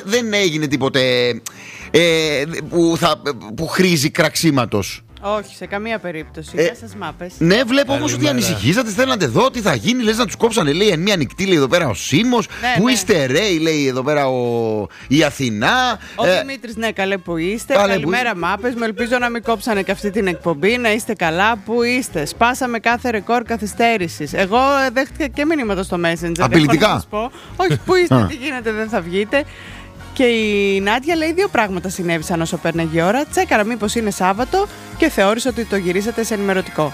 δεν έγινε τίποτε που χρήζει κραξίματος. Όχι, σε καμία περίπτωση. Γεια σας, μάπες. Ναι, βλέπω όμως ότι ανησυχήσατε. Θέλατε εδώ τι θα γίνει. Λες να τους κόψανε, λέει, εν μία νυχτή, λέει εδώ πέρα ο Σίμος. Πού είστε, ρε, λέει εδώ πέρα η Αθηνά. Ο Δημήτρης, ναι, καλέ που είστε. Καλημέρα, μάπες. Με ελπίζω να μην κόψανε και αυτή την εκπομπή. Να είστε καλά. Πού είστε. Σπάσαμε κάθε ρεκόρ καθυστέρησης. Εγώ δέχτηκα και μηνύματα στο Messenger. Απειλητικά. Όχι, πού είστε, τι γίνεται, δεν θα βγείτε. Και η Νάντια λέει 2 πράγματα συνέβησαν όσο πέρναγε η ώρα. Τσέκαρα μήπως είναι Σάββατο και θεώρησε ότι το γυρίσατε σε ενημερωτικό.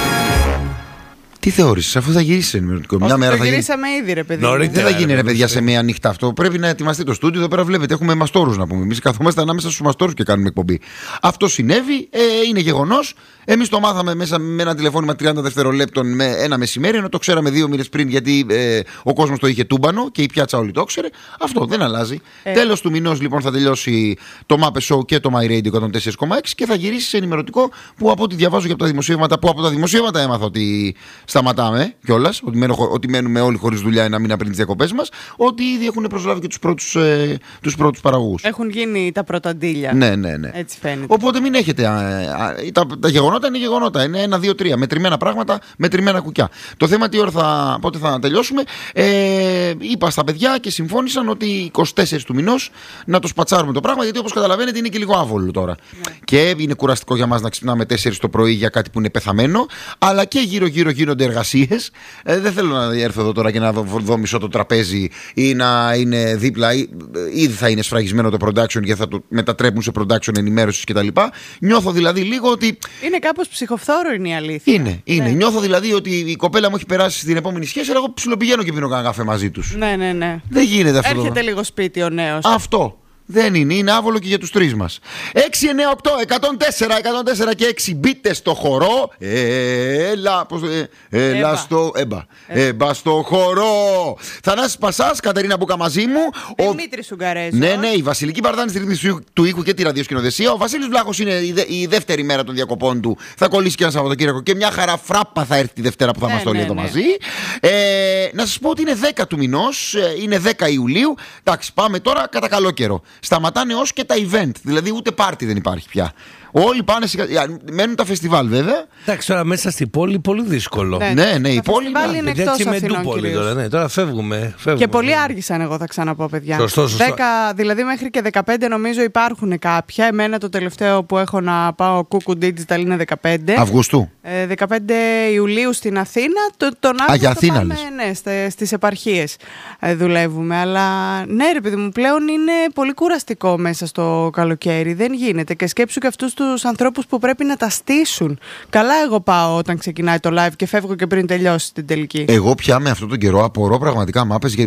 Τι θεώρησες, αφού θα γυρίσεις σε ενημερωτικό? Μια μέρα θα γυρίσαμε ήδη, ρε παιδί. Δεν θα γίνει, ρε παιδιά, σε μία νύχτα αυτό. Πρέπει να ετοιμαστεί το στούντιο. Εδώ πέρα βλέπετε, έχουμε μαστόρους να πούμε. Εμείς καθόμαστε ανάμεσα στους μαστόρους και κάνουμε εκπομπή. Αυτό συνέβη, είναι γεγονός. Εμείς το μάθαμε μέσα με ένα τηλεφώνημα 30 δευτερολέπτων με ένα μεσημέρι, ενώ το ξέραμε 2 μήνες πριν, γιατί ο κόσμος το είχε τούμπανο και η πιάτσα όλη το ξέρε. Αυτό δεν αλλάζει. Τέλος του μηνός λοιπόν θα τελειώσει το Muppet Show και το My Radio 104,6 και θα γυρίσει σε ενημερωτικό, που από ό,τι διαβάζω και από τα δημοσίευματα, που από τα δημοσίευματα έμαθα ότι σταματάμε κιόλας, ότι μένουμε όλοι χωρίς δουλειά ένα μήνα πριν τις διακοπές μας, ότι ήδη έχουν προσλάβει και τους πρώτους παραγωγούς. Έχουν γίνει τα πρώτα ντύλια. Ναι. Έτσι φαίνεται. Οπότε μην έχετε. Τα γεγονότα είναι γεγονότα. Είναι 1, 2, 3. Μετρημένα πράγματα, μετρημένα κουκιά. Το θέμα τι ώρα πότε θα τελειώσουμε. Είπα στα παιδιά και συμφώνησαν ότι 24 του μηνός να το σπατσάρουμε το πράγμα, γιατί όπως καταλαβαίνετε είναι και λίγο άβολο τώρα. Ναι. Και είναι κουραστικό για μας να ξυπνάμε 4 το πρωί για κάτι που είναι πεθαμένο, αλλά και γύρω-γύρω γίνονται εργασίες. Δεν θέλω να έρθω εδώ τώρα και να δω μισό το τραπέζι ή να είναι δίπλα. Ήδη θα είναι σφραγισμένο το production και θα το μετατρέπουν σε production ενημέρωσης κτλ. Νιώθω δηλαδή λίγο ότι. Είναι κάπως ψυχοφθόρο, είναι η αλήθεια. Είναι. Ναι. Νιώθω δηλαδή ότι η κοπέλα μου έχει περάσει στην επόμενη σχέση, αλλά εγώ ψιλοπηγαίνω και πίνω κανένα καφέ μαζί τους. Ναι. Δεν γίνεται αυτό. Έρχεται λίγο σπίτι ο νέος. Αυτό. Δεν είναι άβολο και για τους 3 μας. 6, 9, 8, 104 και 6. Μπείτε στο χορό. Έλα στο Έμπα στο χορό. Θανάσης Πασάς, Κατερίνα Μπούκα μαζί μου. Δημήτρης Ουγγαρέζος. Ναι, η Βασιλική Παρδάνη στη ρύθμιση του ήχου και τη ραδιοσκηνοθεσία. Ο Βασίλης Βλάχος είναι η δεύτερη μέρα των διακοπών του. Θα κολλήσει και ένα Σαββατοκύριακο και μια χαρά φράπα θα έρθει τη Δευτέρα που θα είμαστε όλοι εδώ μαζί. Να σας πω ότι είναι 10 του μηνός, είναι 10 Ιουλίου. Εντάξει, πάμε τώρα κατά καλό καιρό. Σταματάνε ως και τα event, δηλαδή ούτε πάρτι δεν υπάρχει πια. Όλοι πάνε μένουν τα φεστιβάλ βέβαια. Εντάξει, τώρα μέσα στην πόλη πολύ δύσκολο. Ναι, η πόλη είναι εκτός Αθηνών τώρα, ναι, τώρα φεύγουμε. Και πολύ άργησαν, εγώ θα ξαναπώ, παιδιά. Σωστό. 10, δηλαδή μέχρι και 15 νομίζω υπάρχουν κάποια. Εμένα το τελευταίο που έχω να πάω Cuckoo Digital είναι 15 Αυγούστου. 15 Ιουλίου στην Αθήνα. Τον Αύγουστο πάμε, ναι, στις επαρχίες δουλεύουμε. Αλλά ναι, ρε παιδί μου, πλέον είναι πολύ κουραστικό μέσα στο καλοκαίρι. Δεν γίνεται. Και σκέψου και αυτούς τους ανθρώπους που πρέπει να τα στήσουν. Καλά, εγώ πάω όταν ξεκινάει το live και φεύγω και πριν τελειώσει την τελική. Εγώ πια με αυτόν τον καιρό απορώ πραγματικά, μάπες,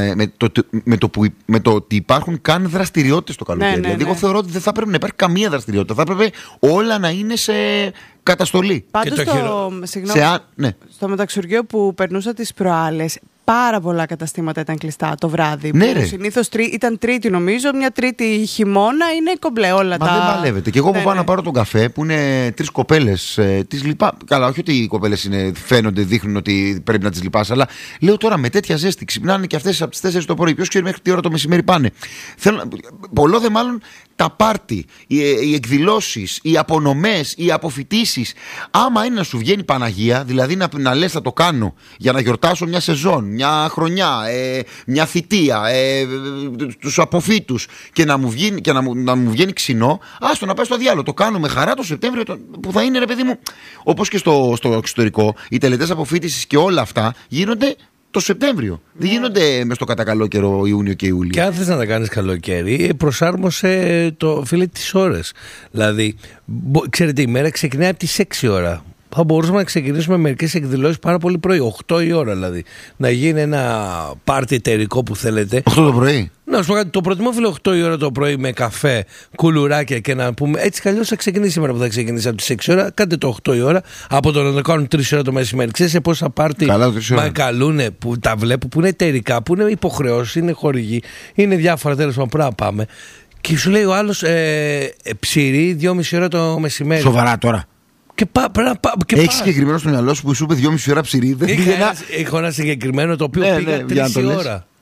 με το ότι υπάρχουν καν δραστηριότητες το καλοκαίρι. Δηλαδή, εγώ θεωρώ ότι δεν θα πρέπει να υπάρχει καμία δραστηριότητα. Θα πρέπει όλα να είναι σε καταστολή. Πάντως στο μεταξουργείο που περνούσα τις προάλλες, πάρα πολλά καταστήματα ήταν κλειστά το βράδυ. Ναι, συνήθως ήταν Τρίτη, νομίζω. Μια Τρίτη χειμώνα είναι κομπλέ όλα τα. Μα δεν παλεύεται. Και εγώ που πάω να πάρω τον καφέ, που είναι 3 κοπέλες, τις λυπά. Καλά, όχι ότι οι κοπέλες φαίνονται, δείχνουν ότι πρέπει να τις λυπάς, αλλά λέω τώρα με τέτοια ζέστη ξυπνάνε και αυτές από τις 4 το πρωί. Ποιος ξέρει μέχρι τι ώρα το μεσημέρι πάνε. Πολλό δε μάλλον τα πάρτι, οι εκδηλώσεις, οι απονομές, οι αποφοιτήσεις. Άμα είναι να σου βγαίνει Παναγία, δηλαδή να λες θα το κάνω για να γιορτάσω μια σεζόν, μια χρονιά, μια θητεία, τους αποφύτους και να μου βγαίνει ξινό, άστο να πάει στο διάλογο. Το κάνω με χαρά το Σεπτέμβριο που θα είναι, ρε παιδί μου, όπως και στο εξωτερικό, οι τελετές αποφύτησης και όλα αυτά γίνονται το Σεπτέμβριο. Δεν γίνονται μες στο κατά καλό καιρό Ιούνιο και Ιούλιο. Και αν θες να τα κάνεις καλοκαίρι, προσάρμοσε τις ώρες. Δηλαδή, ξέρετε, η μέρα ξεκινάει από τις 6 ώρα. Θα μπορούσαμε να ξεκινήσουμε μερικές εκδηλώσεις πάρα πολύ πρωί, 8 η ώρα δηλαδή. Να γίνει ένα πάρτι εταιρικό που θέλετε. 8 το πρωί. Να σου πω κάτι, το προτιμώ, φίλε, 8 η ώρα το πρωί με καφέ, κουλουράκια και να πούμε έτσι κι αλλιώς θα ξεκινήσει σήμερα που θα ξεκινήσει από τις 6 ώρα. Κάντε το 8 η ώρα, από το να το κάνουν 3 ώρα το μεσημέρι. Ξέρεις σε πόσα πάρτι με καλούνε που τα βλέπω, που είναι εταιρικά, που είναι υποχρεώσεις, είναι χορηγοί, είναι διάφορα τέλος πάντων, πρέπει να πάμε. Και σου λέει ο άλλος ψηρή 2,5 ώρα το μεσημέρι. Σοβαρά τώρα. Έχεις συγκεκριμένο στο μυαλό σου που σου είπε 2,5 ώρα ψηρή? Έχω ένα συγκεκριμένο το οποίο πήγα 3 ώρα.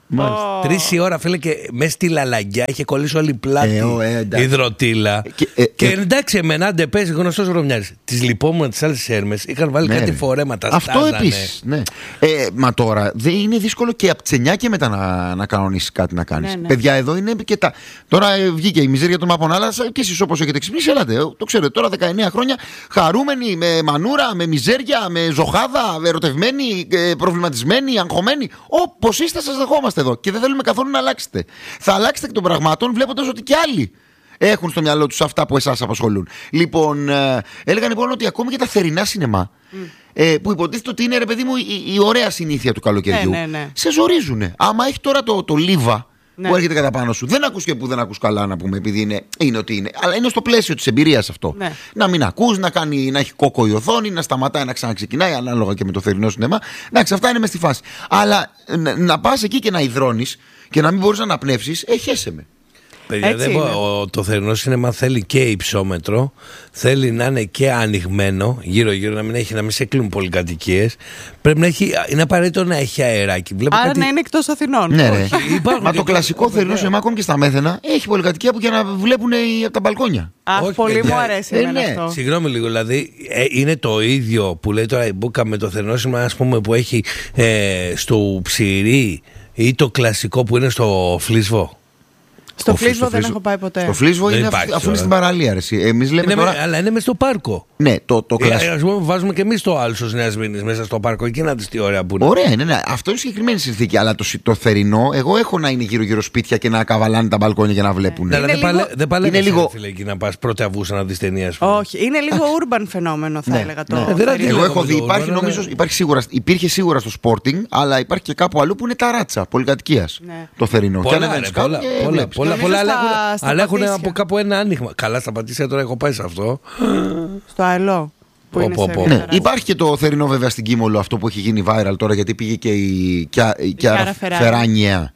3 η ώρα, φίλε, και μέσα στη λαλαγκιά είχε κολλήσει όλη η πλάτη υδροτήλα. Και εντάξει, εμένα, άντε πες, γνωστός βρωμιάρης. Τις λυπόμουν τις άλλες έρμες, είχαν βάλει κάτι φορέματα. Αυτό επίσης. Ναι. Μα τώρα είναι δύσκολο και από τις 9 και μετά να κανονίσεις κάτι να κάνεις. Παιδιά, εδώ είναι και τα. Τώρα βγήκε η μιζέρια των μαπών, αλλά και εσείς όπως έχετε ξυπνήσει, ελάτε. Το ξέρετε, τώρα 19 χρόνια χαρούμενοι, με μανούρα, με μιζέρια, με ζωχάδα, ερωτευμένοι, προβληματισμένοι, αγχωμένοι. Όπως είστε, σας δεχόμαστε εδώ και δεν θέλουμε καθόλου να αλλάξετε. Θα αλλάξετε εκ των πραγμάτων βλέποντας ότι και άλλοι έχουν στο μυαλό τους αυτά που εσάς απασχολούν. Λοιπόν, έλεγαν λοιπόν ότι ακόμη και τα θερινά σινεμά, που υποτίθεται ότι είναι, ρε παιδί μου, η ωραία συνήθεια του καλοκαιριού, σε ζορίζουνε. Άμα έχει τώρα το λίβα που έρχεται κατά πάνω σου, δεν ακούς και που δεν ακούς καλά, να πούμε, επειδή είναι ότι είναι. Αλλά είναι στο πλαίσιο της εμπειρίας αυτό. Να μην ακούς, να έχει κόκο η οθόνη, να σταματάει, να ξαναξεκινάει, ανάλογα και με το θερινό σινεμά. Εντάξει, αυτά είναι μες στη φάση. Αλλά να πας εκεί και να υδρώνεις και να μην μπορείς να αναπνεύσεις, χέσε με. Παιδιά, το θερινό σινεμά θέλει και υψόμετρο, θέλει να είναι και ανοιγμένο γύρω-γύρω, να μην σε κλείνουν πολυκατοικίες. Πρέπει να είναι απαραίτητο να έχει αεράκι. Άρα να είναι εκτός Αθηνών. Ναι, μα το κλασικό θερινό σινεμά, ακόμη και στα Μέθαινα, έχει πολυκατοικία που για να βλέπουν από τα μπαλκόνια. Πολύ μου αρέσει αυτό. Συγγνώμη λίγο, δηλαδή είναι το ίδιο που λέει τώρα η Μπούκα με το θερινό σινεμά, ας πούμε, που έχει στο Ψηρή, ή το κλασικό που είναι στο Φλίσβο. Στο Φλίσβο δεν έχω πάει ποτέ. Στο Φλίσβο είναι αφού είναι στην παραλία. Εμείς λέμε τώρα. Αλλά είναι μέσα στο πάρκο. Ναι, το κλασικό. Ας πούμε, βάζουμε και εμείς το Άλσος Νέας Μήνης μέσα στο πάρκο. Εκεί να δεις τι ωραία που είναι. Ωραία, ναι. Αυτό είναι συγκεκριμένη συνθήκη. Αλλά το θερινό, εγώ έχω να είναι γύρω-γύρω σπίτια και να καβαλάνε τα μπαλκόνια για να βλέπουν. Δεν παλεύει λίγο... εκεί να πας πρώτη Αυγούστου να δεις ταινίες. Όχι, είναι λίγο urban φαινόμενο, θα έλεγα το. Εγώ έχω δει, υπήρχε σίγουρα στο Sporting, αλλά υπάρχει και κάπου αλλού που είναι τα ράτσα πολυκατοικίας το θερινό. Αλλά έχουν από κάπου ένα άνοιγμα. Καλά, στα Πατήσια τώρα έχω πάει σε αυτό. Στο ΑΕΛΟ. Ναι, υπάρχει και το θερινό βέβαια στην Κίμολο, αυτό που έχει γίνει viral τώρα, γιατί πήγε και η Φεράνιε.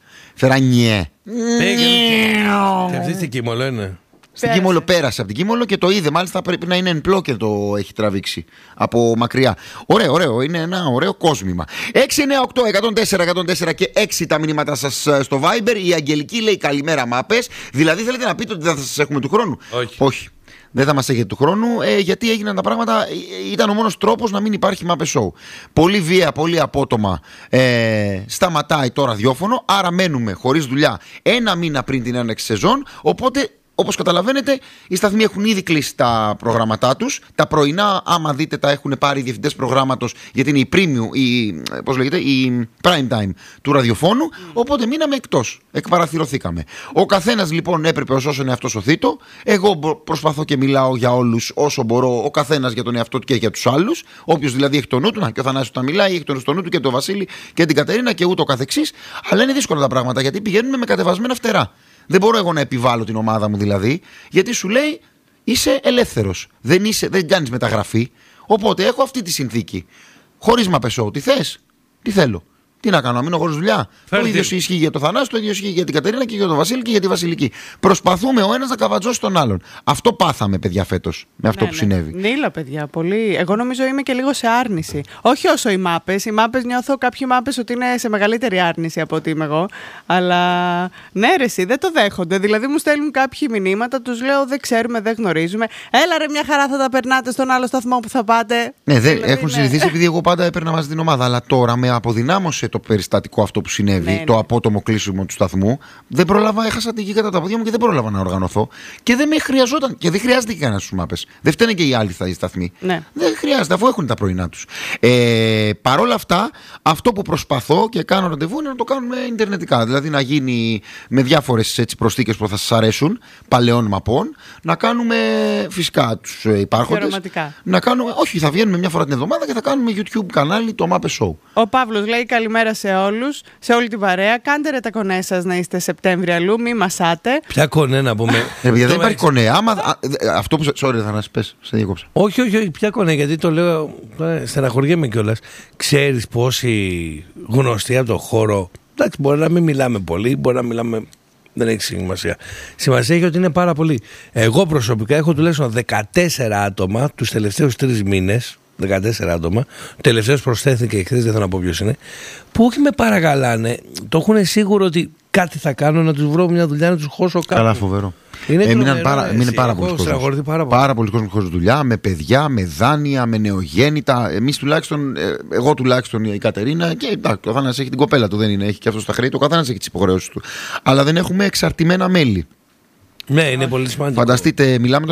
Και αυτή στην Κίμολο είναι. Στην Κίμολο πέρασε από την Κίμολο και το είδε. Μάλιστα πρέπει να είναι εν πλώ και το έχει τραβήξει από μακριά. Ωραίο, είναι ένα ωραίο κόσμημα. 698-104-104 και 6 τα μηνύματα σας στο Viber. Η Αγγελική λέει καλημέρα μάπες. Δηλαδή θέλετε να πείτε ότι δεν θα σας έχουμε του χρόνου? Όχι. Δεν θα μας έχετε του χρόνου, γιατί έγιναν τα πράγματα. Ήταν ο μόνος τρόπος να μην υπάρχει μάπε show. Πολύ βία, πολύ απότομα σταματάει το ραδιόφωνο. Άρα μένουμε χωρίς δουλειά 1 μήνα πριν την έναρξη σεζόν. Οπότε, όπως καταλαβαίνετε, οι σταθμοί έχουν ήδη κλείσει τα προγράμματά τους. Τα πρωινά, άμα δείτε, τα έχουν πάρει οι διευθυντές προγράμματος, γιατί είναι η premium, η prime time του ραδιοφώνου. Οπότε μείναμε εκτός. Εκπαραθυρωθήκαμε. Ο καθένας λοιπόν έπρεπε ως όσον εαυτό σωθήτο. Εγώ προσπαθώ και μιλάω για όλους όσο μπορώ. Ο καθένας για τον εαυτό του και για τους άλλους. Όποιος δηλαδή έχει το νου του, και ο Θανάσης όταν μιλάει, έχει το νου του και τον Βασίλη και την Κατερίνα και ούτω καθεξής. Αλλά είναι δύσκολα τα πράγματα, γιατί πηγαίνουμε με κατεβασμένα φτερά. Δεν μπορώ εγώ να επιβάλλω την ομάδα μου δηλαδή, γιατί σου λέει είσαι ελεύθερος. Δεν κάνεις μεταγραφή. Οπότε έχω αυτή τη συνθήκη. Χωρίς μαπεσό. Τι θες? Τι θέλω? Τι να κάνω, να μείνω χωρίς δουλειά? Το ίδιο ισχύει για το Θανάση, το ίδιο ισχύει για την Κατερίνα και για τον Βασίλη και για τη Βασιλική. Προσπαθούμε ο ένας να καβατζώσει τον άλλον. Αυτό πάθαμε, παιδιά, φέτος με αυτό που συνέβη. Νίλα, παιδιά, πολύ. Εγώ νομίζω είμαι και λίγο σε άρνηση. Όχι όσο οι μάπες. Οι μάπες νιώθω κάποιοι μάπες ότι είναι σε μεγαλύτερη άρνηση από ότι είμαι εγώ. Αλλά ναι, ρε, εσύ, δεν το δέχονται. Δηλαδή μου στέλνουν κάποιοι μηνύματα, τους λέω δεν ξέρουμε, δεν γνωρίζουμε. Έλα ρε, μια χαρά θα τα περνάτε στον άλλο σταθμό που θα πάτε. Ναι, έχουν συνηθίσει επειδή εγώ πάντα έπαιρνα μαζί την ομάδα. Αλλά τώρα με αποδυνάμωσε το περιστατικό αυτό που συνέβη, το απότομο κλείσιμο του σταθμού. Δεν πρόλαβα, έχασα τη γη κατά τα πόδια μου και δεν πρόλαβα να οργανωθώ. Και δεν με χρειαζόταν. Και δεν χρειάζεται και κανένα στου μάπες. Δεν φταίνε και οι άλλοι οι σταθμοί. Ναι. Δεν χρειάζεται, αφού έχουν τα πρωινά τους. Παρ' όλα αυτά, αυτό που προσπαθώ και κάνω ραντεβού είναι να το κάνουμε ιντερνετικά. Δηλαδή να γίνει με διάφορες προσθήκες που θα σας αρέσουν, παλαιών μαπών. Να κάνουμε φυσικά τους υπάρχοντες. Να κάνουμε, όχι, θα βγαίνουμε μια φορά την εβδομάδα και θα κάνουμε YouTube κανάλι το Μάπε Show. Ο Παύλος λέει καλημέρα σε όλους, σε όλη την παρέα. Κάντε ρε τα κονέ σας να είστε Σεπτέμβρη αλλού, μη μασάτε. Ποια κονέ να πούμε? Δεν υπάρχει κονέ. Αυτό που. Sorry, θα να σου πες, σε διέκοψα. Όχι, ποια κονέ, γιατί το λέω. Στεναχωριέμαι κιόλας. Ξέρεις πόσοι γνωστοί από το χώρο. Εντάξει, μπορεί να μην μιλάμε πολύ, μπορεί να μιλάμε. Δεν έχει σημασία. Σημασία έχει ότι είναι πάρα πολύ. Εγώ προσωπικά έχω τουλάχιστον 14 άτομα τους τελευταίους 3 μήνες. 14 άτομα. Τελευταίος προσθέθηκε εχθές, δεν θέλω να πω ποιος είναι. Που όχι με παρακαλάνε, το έχουν σίγουρο ότι κάτι θα κάνω, να τους βρω μια δουλειά, να τους χώσω κάπου. Καλά, φοβερό. Έμεινε πάρα πολλοί κόσμος. Πάρα πολλοί κόσμος χωρίς δουλειά, με παιδιά, με δάνεια, με νεογέννητα. Εμείς τουλάχιστον, εγώ τουλάχιστον, η Κατερίνα, και ο Θάνας έχει την κοπέλα του, δεν είναι, έχει και αυτό τα χρέη του, ο καθένας έχει τις υποχρεώσεις του. Αλλά δεν έχουμε εξαρτημένα μέλη. Ναι, είναι πολύ σημαντικό. Φανταστείτε, μιλάμε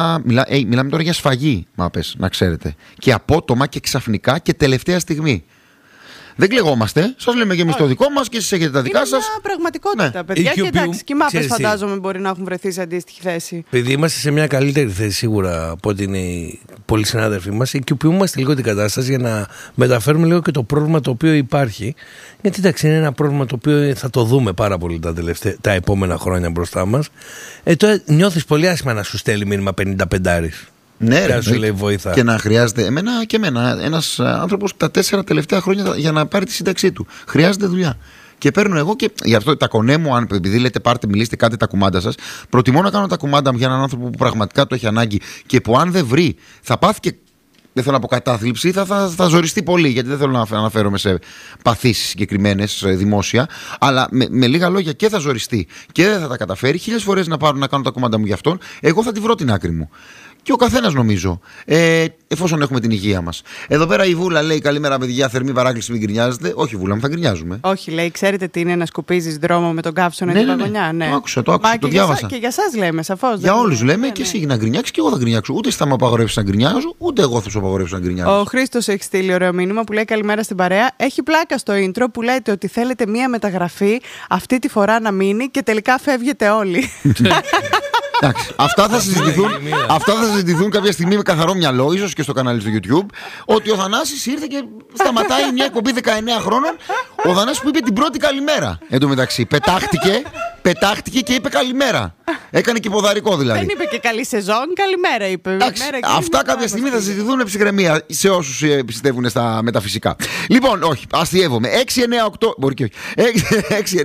τώρα για σφαγή, μάπες, να ξέρετε. Και απότομα και ξαφνικά και τελευταία στιγμή. Δεν κλεγόμαστε. Σας λέμε και εμείς το δικό μας και εσείς έχετε τα δικά σας. Είναι μια πραγματικότητα, παιδιά. Και εντάξει, και οι μάπες φαντάζομαι μπορεί να έχουν βρεθεί σε αντίστοιχη θέση. Επειδή είμαστε σε μια καλύτερη θέση σίγουρα από ότι είναι οι πολλοί συνάδελφοί μας, οικειοποιούμαστε λίγο την κατάσταση για να μεταφέρουμε λίγο και το πρόβλημα το οποίο υπάρχει. Γιατί εντάξει, είναι ένα πρόβλημα το οποίο θα το δούμε πάρα πολύ τα επόμενα χρόνια μπροστά μας. Τώρα νιώθεις πολύ άσχημα να σου στέλνει μήνυμα 55. Ναι, και να χρειάζεται. Εμένα, ένας άνθρωπος τα 4 τελευταία χρόνια για να πάρει τη σύνταξή του. Χρειάζεται δουλειά. Και παίρνω εγώ και γι' αυτό τα κονέ μου, επειδή λέτε πάρτε, μιλήστε, κάντε τα κουμάντα σας. Προτιμώ να κάνω τα κουμάντα μου για έναν άνθρωπο που πραγματικά το έχει ανάγκη και που αν δεν βρει θα πάθει και. Δεν θέλω να πω κατάθλιψη, θα ζοριστεί πολύ, γιατί δεν θέλω να αναφέρομαι σε παθήσεις συγκεκριμένες δημόσια. Αλλά με λίγα λόγια και θα ζοριστεί και δεν θα τα καταφέρει. 1000 φορές να πάρω να κάνω τα κουμάντα μου για αυτόν, εγώ θα τη βρω την άκρη μου. Και ο καθένας νομίζω, εφόσον έχουμε την υγεία μας. Εδώ πέρα η Βούλα λέει: καλημέρα, παιδιά, θερμή παράκληση, μην γκρινιάζετε. Όχι, Βούλα, μου θα γκρινιάζουμε. Όχι, λέει: ξέρετε τι είναι να σκουπίζεις δρόμο με τον καύσωνα και την παγωνιά. Ναι. Το άκουσα, το διάβασα. Και για εσάς λέμε, σαφώς. Για όλους λέμε και εσύ να γκρινιάξεις και εγώ θα γκρινιάξω. Ούτε θα με απαγορεύσεις να γκρινιάζω, ούτε εγώ θα σου απαγορεύσω να γκρινιάζω. Ο Χρήστος έχει στείλει ωραίο μήνυμα που λέει: καλημέρα στην παρέα. Έχει πλάκα στο intro που λέτε ότι θέλετε μία μεταγραφή αυτή τη φορά να μείνει και τελικά φεύγετε όλοι. Εντάξει, αυτά θα συζητηθούν κάποια στιγμή με καθαρό μυαλό, ίσως και στο κανάλι στο YouTube. Ότι ο Θανάσης ήρθε και σταματάει μια εκπομπή 19 χρόνων. Ο Θανάσης που είπε την πρώτη καλημέρα. Εν τω μεταξύ, πετάχτηκε και είπε καλημέρα. Έκανε και ποδαρικό δηλαδή. Δεν είπε και καλή σεζόν, καλημέρα είπε. Εντάξει, αυτά κάποια στιγμή θα συζητηθούν ψυχραιμία σε όσους πιστεύουν στα μεταφυσικά. Λοιπόν, όχι, αστειεύομαι. 698, μπορεί και όχι.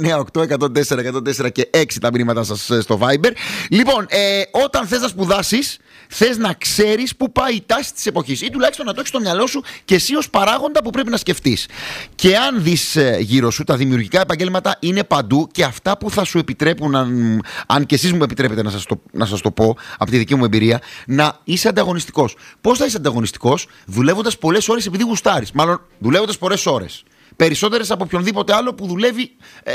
698 104 και 6 τα μηνύματά σας στο Viber. Λοιπόν, όταν θες να σπουδάσεις, θες να ξέρεις πού πάει η τάση της εποχής ή τουλάχιστον να το έχεις στο μυαλό σου και εσύ ως παράγοντα που πρέπει να σκεφτείς. Και αν δεις γύρω σου, τα δημιουργικά επαγγέλματα είναι παντού και αυτά που θα σου επιτρέπουν, αν και εσείς μου επιτρέπετε να σας το πω από τη δική μου εμπειρία, να είσαι ανταγωνιστικός. Πώς θα είσαι ανταγωνιστικός? Δουλεύοντας πολλές ώρες επειδή γουστάρεις. Μάλλον δουλεύοντας πολλές ώρες. Περισσότερες από οποιονδήποτε άλλο που δουλεύει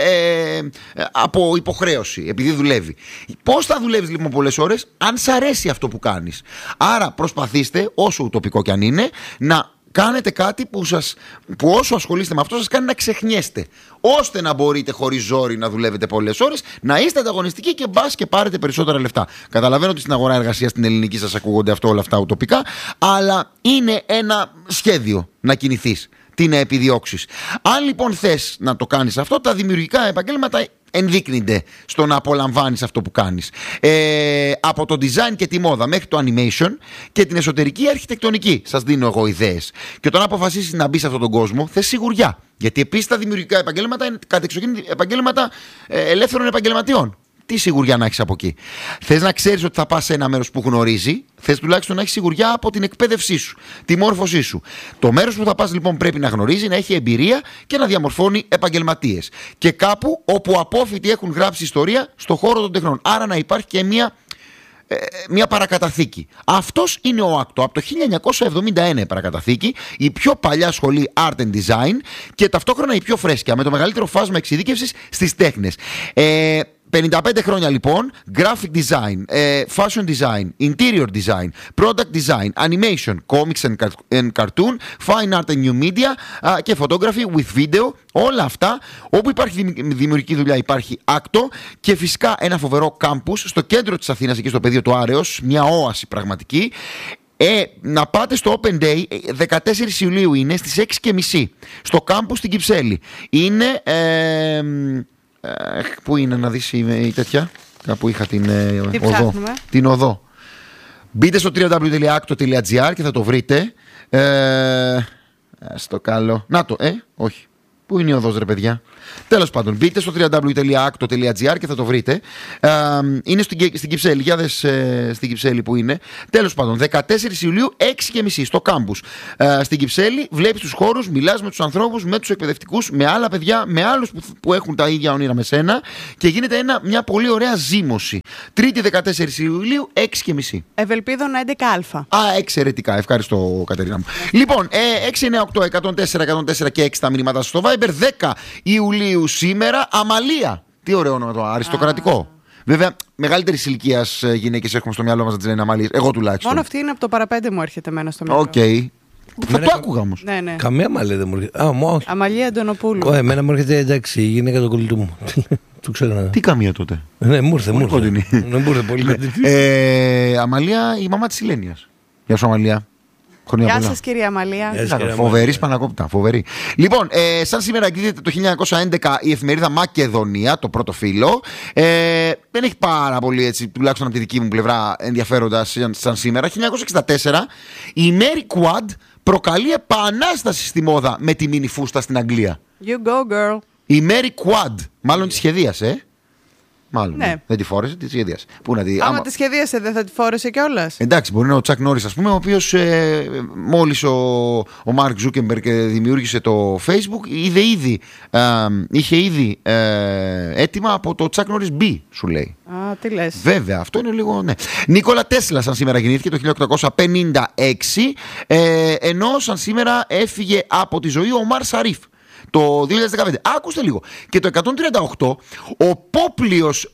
από υποχρέωση, επειδή δουλεύει. Πώς θα δουλεύεις λοιπόν πολλές ώρες? Αν σ' αρέσει αυτό που κάνεις. Άρα προσπαθήστε, όσο ουτοπικό κι αν είναι, να κάνετε κάτι που όσο ασχολείστε με αυτό σας κάνει να ξεχνιέστε. Ώστε να μπορείτε χωρίς ζόρι να δουλεύετε πολλές ώρες, να είστε ανταγωνιστικοί και μπας και πάρετε περισσότερα λεφτά. Καταλαβαίνω ότι στην αγορά εργασίας στην ελληνική σας ακούγονται όλα αυτά ουτοπικά, αλλά είναι ένα σχέδιο να κινηθείς. Τι να επιδιώξεις. Αν λοιπόν θες να το κάνεις αυτό, τα δημιουργικά επαγγέλματα ενδείκνυνται στο να απολαμβάνεις αυτό που κάνεις. Από το design και τη μόδα μέχρι το animation και την εσωτερική αρχιτεκτονική σας δίνω εγώ ιδέες. Και όταν αποφασίσεις να μπεις σε αυτόν τον κόσμο, θες σιγουριά. Γιατί επίσης τα δημιουργικά επαγγέλματα είναι κατεξοχήν επαγγέλματα ελεύθερων επαγγελματιών. Τι σιγουριά να έχεις από εκεί? Θες να ξέρεις ότι θα πας σε ένα μέρος που γνωρίζει, θες τουλάχιστον να έχεις σιγουριά από την εκπαίδευσή σου, τη μόρφωσή σου. Το μέρος που θα πας λοιπόν πρέπει να γνωρίζει, να έχει εμπειρία και να διαμορφώνει επαγγελματίες. Και κάπου όπου απόφοιτοι έχουν γράψει ιστορία στον χώρο των τεχνών. Άρα να υπάρχει και μια παρακαταθήκη. Αυτός είναι ο ΑΚΤΟ. Από το 1971 η παρακαταθήκη, η πιο παλιά σχολή Art and Design και ταυτόχρονα η πιο φρέσκια, με το μεγαλύτερο φάσμα εξειδίκευσης στις τέχνες. 55 χρόνια λοιπόν, graphic design, fashion design, interior design, product design, animation, comics and cartoon, fine art and new media και photography with video. Όλα αυτά, όπου υπάρχει δημιουργική δουλειά υπάρχει άκτο και φυσικά ένα φοβερό κάμπους στο κέντρο της Αθήνας, εκεί στο πεδίο του Άρεος, μια όαση πραγματική. Να πάτε στο Open Day, 14 Ιουλίου είναι, στις 6:30 στο κάμπους στην Κυψέλη. Είναι... πού είναι να δεις η τέτοια? Κάπου είχα την οδό. Μπείτε στο www.acto.gr και θα το βρείτε. Στο καλό. Να το, όχι. Πού είναι η οδός, ρε παιδιά? Τέλος πάντων, μπείτε στο www.acto.gr και θα το βρείτε. Είναι στην Κυψέλη. Για δες στην Κυψέλη που είναι. Τέλος πάντων, 14 Ιουλίου, 6:30 στο κάμπους. Στην Κυψέλη βλέπεις τους χώρους, μιλάς με τους ανθρώπους, με τους εκπαιδευτικούς, με άλλα παιδιά, με άλλους που έχουν τα ίδια όνειρα με σένα και γίνεται μια πολύ ωραία ζήμωση. Τρίτη 14 Ιουλίου, 6:30. Ευελπίδων 11α. Εξαιρετικά. Ευχαριστώ, Κατερίνα μου. Λοιπόν, 698-104-104 και 6 τα μηνύματα στο Viber. 10 Ιουλίου σήμερα, Αμαλία. Τι ωραίο όνομα το, αριστοκρατικό. Βέβαια, μεγαλύτερη ηλικία γυναίκες έχουμε στο μυαλό μας να τις λένε Αμαλίες. Εγώ τουλάχιστον. Μόνο αυτή είναι από το παραπέντε μου έρχεται εμένα στο μυαλό. Οκ. Θα το άκουγα όμως. Ναι. Καμία Αμαλία δεν μου έρχεται. Αμαλία Αντωνοπούλου. Εμένα μου έρχεται, εντάξει, η γυναίκα του κολλητού μου. Το ξέρω. Τι καμία τότε? Ναι, μου ήρθε. Πολύ κοντινή. Αμαλία, η μαμά της Ηλένειας. Γεια σου, Αμαλία. Γεια σας, κυρία Αμαλία. Φοβερή Σπανακόπιτα, φοβερή. Λοιπόν, σαν σήμερα εκδίδεται το 1911 η εφημερίδα Μακεδονία, το πρώτο φύλλο. Δεν έχει πάρα πολύ, έτσι, τουλάχιστον από τη δική μου πλευρά, ενδιαφέροντα σαν σήμερα. 1964 η Mary Quad προκαλεί επανάσταση στη μόδα με τη μίνι φούστα στην Αγγλία. You go, girl. Η Mary Quad, μάλλον τη σχεδίασε. Μάλλον. Ναι. Δεν τη φόρεσε, τη σχεδίασε. Άμα τη σχεδίασε, δεν θα τη φόρεσε κιόλας. Εντάξει, μπορεί να είναι ο Τσακ Νόρις, ας πούμε, ο οποίος μόλις ο Μάρκ Ζούκεμπεργκ δημιούργησε το Facebook, είχε ήδη έτοιμα από το Τσακ Νόρις B, σου λέει. Α, τι λες. Βέβαια, αυτό είναι λίγο. Ναι. Νίκολα Τέσλα, σαν σήμερα γεννήθηκε το 1856, ενώ σαν σήμερα έφυγε από τη ζωή ο Ομάρ Σαρίφ. Το 2015. Ακούστε λίγο. Και το 138 ο Πόπλιος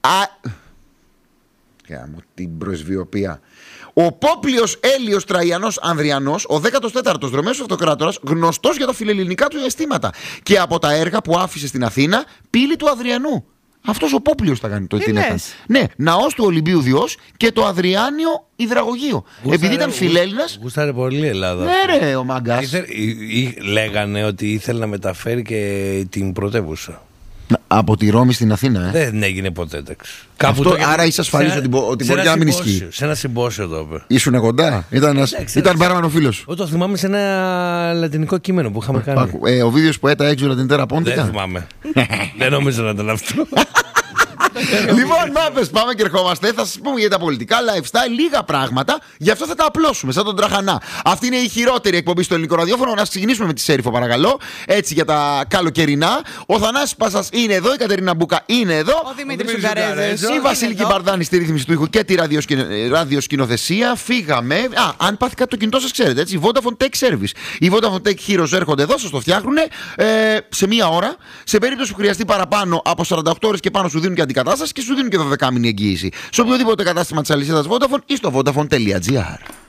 την προσβιοπία. Ο Πόπλιος Έλιος Τραϊανός Ανδριανός, ο 14ος Ρωμαίος Αυτοκράτορας, γνωστός για τα φιλελληνικά του αισθήματα και από τα έργα που άφησε στην Αθήνα, πύλη του Αδριανού. Αυτός ο Πόπλιος θα κάνει την έκανε. Ναι, ναός του Ολυμπίου Διός και το Αδριάνιο Υδραγωγείο. Επειδή ήταν φιλέλληνας. Γούσταρε πολύ η Ελλάδα. Ναι, ρε, ο μαγκάς. Λέγανε ότι ήθελε να μεταφέρει και την πρωτεύουσα. Από τη Ρώμη στην Αθήνα, Δεν έγινε ποτέ, εντάξει. Άρα είσαι ασφαλής ότι μπορεί να μην ισχύει. Σε ένα συμπόσιο το είπε. Ήσουν κοντά, ήταν παράμενο φίλος. Το θυμάμαι σε ένα λατινικό κείμενο που είχαμε κάνει. Ο βίντεος ποέτα έξω λατινιτέρα πόντικα. Δεν θυμάμαι. Δεν νομίζω να ήταν αυτό. Λοιπόν, μάπες, πάμε και ερχόμαστε. Θα σας πούμε για τα πολιτικά, lifestyle, λίγα πράγματα. Γι' αυτό θα τα απλώσουμε, σαν τον Τραχανά. Αυτή είναι η χειρότερη εκπομπή στο ελληνικό ραδιόφωνο. Να ξεκινήσουμε με τη Σέριφο, παρακαλώ. Έτσι για τα καλοκαιρινά. Ο Θανάσης Πάσας είναι εδώ, η Κατερίνα Μπούκα είναι εδώ. Ο Δημήτρης Ουγγαρέζης. Η Βασιλική Μπαρδάνη στη ρύθμιση του ήχου και τη ραδιοσκηνοθεσία. Φύγαμε. Αν πάθει κάτι το κινητό σας, ξέρετε. Έτσι, Vodafone Tech Service. Οι Vodafone Tech Heroes έρχονται εδώ, σας το φτιάχνουν σε μία ώρα. Σε περίπτωση που χρειαστεί παραπάνω από 48 ώρες και πάνω, σου δίνουν και αντικατάσταση και σου δίνουν και 12 μήνη εγγύηση. Σε οποιοδήποτε κατάστημα της αλυσίδας Vodafone ή στο vodafone.gr.